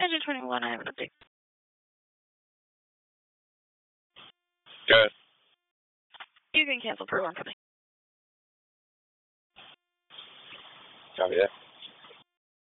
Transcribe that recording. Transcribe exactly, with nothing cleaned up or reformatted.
Engine twenty-one, I have an update. Good. You can cancel program for me. Copy that.